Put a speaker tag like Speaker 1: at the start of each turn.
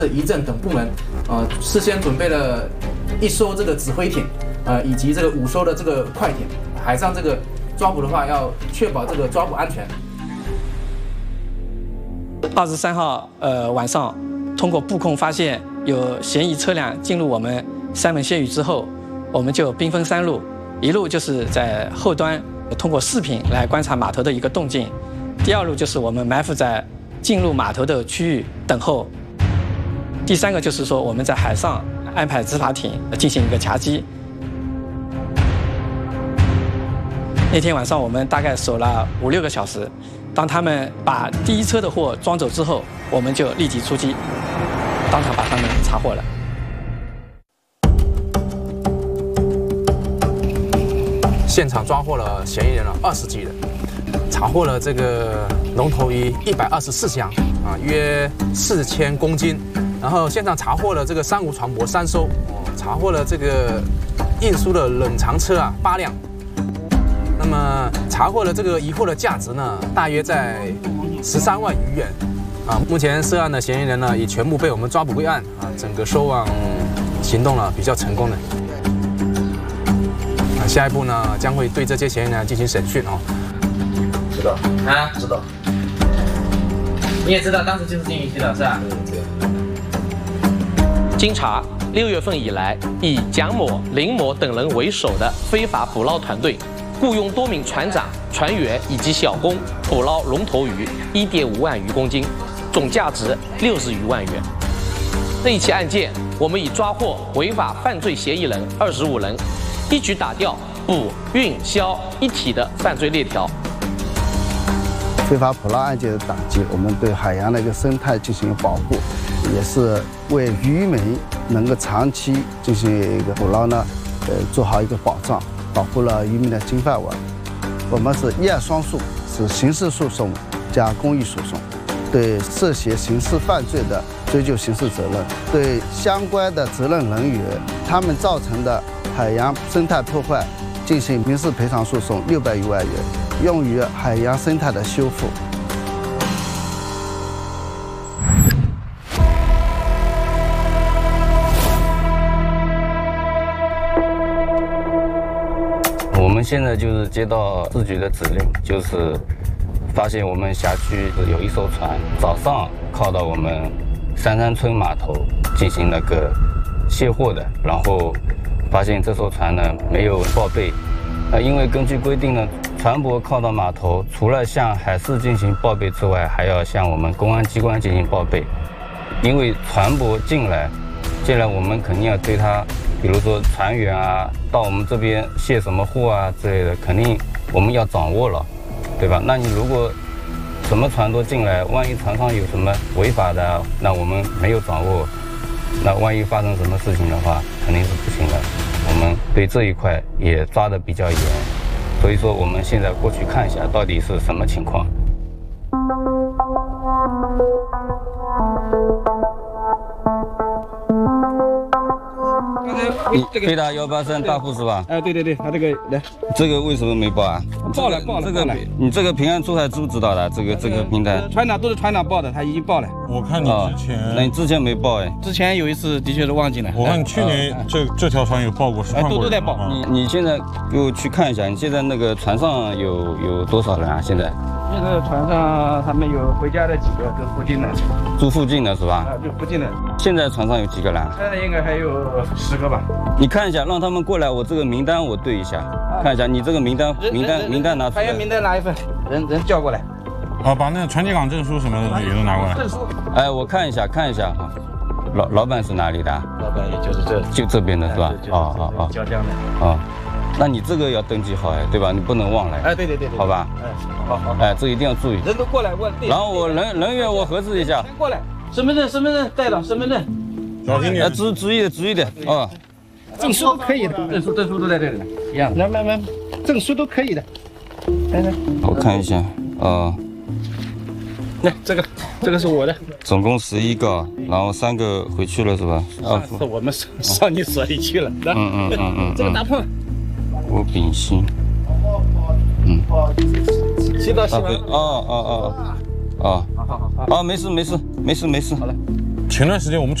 Speaker 1: 仪政等部门，事先准备了1艘这个指挥艇，以及这个5艘的这个快艇，海上这个抓捕的话要确保这个抓捕安全。23号晚上，通过布控发现有嫌疑车辆进入我们三门线域之后，我们就兵分3路，一路就是在后端通过视频来观察码头的一个动静，第2路就是我们埋伏在进入码头的区域等候。第3个就是说，我们在海上安排执法艇进行一个夹击。那天晚上我们大概守了5、6个小时，当他们把第1车的货装走之后，我们就立即出击，当场把他们查获了。
Speaker 2: 现场抓获了嫌疑人20几人，查获了这个龙头鱼124箱约4000公斤。然后现场查获了这个珊瑚船舶3艘，查获了这个运输的冷藏车8辆。那么查获了这个疑货的价值呢，大约在13万余元。目前涉案的嫌疑人呢，已全部被我们抓捕归案整个收网行动呢比较成功的。下一步呢，将会对这些嫌疑人进行审讯
Speaker 3: 知道知道。你也知道当时就是禁渔期的是吧？
Speaker 4: 经查，6月份以来，以蒋某、林某等人为首的非法捕捞团队，雇佣多名船长、船员以及小工捕捞龙头鱼1.5万余公斤，总价值60余万元。这一起案件，我们已抓获违法犯罪嫌疑人25人，一举打掉捕、运、销一体的犯罪链条。
Speaker 5: 非法捕捞案件的打击，我们对海洋的一个生态进行保护，也是为渔民能够长期进行一个捕捞呢，做好一个保障，保护了渔民的经饭碗。我们是一案双诉，是刑事诉讼加公益诉讼，对涉嫌刑事犯罪的追究刑事责任，对相关的责任人员他们造成的海洋生态破坏进行民事赔偿诉讼600余万元，用于海洋生态的修复。
Speaker 6: 我们现在就是接到市局的指令，就是发现我们辖区有一艘船早上靠到我们三山村码头进行那个卸货的，然后发现这艘船呢没有报备。因为根据规定呢，船舶靠到码头，除了向海事进行报备之外，还要向我们公安机关进行报备。因为船舶进来我们肯定要对它，比如说船员到我们这边卸什么货之类的，肯定我们要掌握了，对吧？那你如果什么船都进来，万一船上有什么违法的，那我们没有掌握，那万一发生什么事情的话，肯定是不行的。我们对这一块也抓得比较严，所以说我们现在过去看一下到底是什么情况。飞达183大副是吧？
Speaker 7: 对，他这个来，
Speaker 6: 这个为什么没报啊？
Speaker 7: 报了。
Speaker 6: 这个你这个平安出海知不知道的？这个平台，
Speaker 7: 船长都是船长报的，他已经报了。
Speaker 8: 我看你之前，
Speaker 6: 那你之前没报哎？
Speaker 7: 之前有一次的确是忘记了。
Speaker 8: 我看你去年这条船有报过，是换过人
Speaker 7: 都在报。
Speaker 6: 你现在给我去看一下，你现在那个船上有多少人啊？现在
Speaker 7: 船上他们有回家的几个，跟附近的。
Speaker 6: 住附近的是吧？
Speaker 7: 就附近的。
Speaker 6: 现在船上有几个人？
Speaker 7: 现在应该还有10个吧。
Speaker 6: 你看一下，让他们过来，我这个名单我对一下，看一下你这个名单拿出来。
Speaker 7: 还有名单拿一份，人叫过来。
Speaker 8: 把那个船籍港证书什么的也都拿过来。
Speaker 7: 证书。
Speaker 6: 哎，我看一下哈。老板是哪里的？
Speaker 7: 老板也就是
Speaker 6: 就这边的是吧？
Speaker 7: 椒江的。
Speaker 6: 那你这个要登记好对吧？你不能忘了。
Speaker 7: 哎，对，
Speaker 6: 好吧。
Speaker 7: 好。
Speaker 6: 哎，这一定要注意。
Speaker 7: 人都过来问。
Speaker 6: 然后我人员我核实一下。
Speaker 7: 过来，身份证带了，身份证。
Speaker 8: 小心点。
Speaker 6: 注意点。
Speaker 7: 证书都可以的，证书都在这里呢，一样的。来，证书都可以的。来，
Speaker 6: 我看一下
Speaker 7: 来，这个是我的，
Speaker 6: 总共11个，然后3个回去了是吧？
Speaker 7: 上次我们上你所里去了。这个大碰。
Speaker 6: 吴秉新。
Speaker 7: 洗到洗完。
Speaker 6: 好，没事。好了，
Speaker 8: 前段时间我们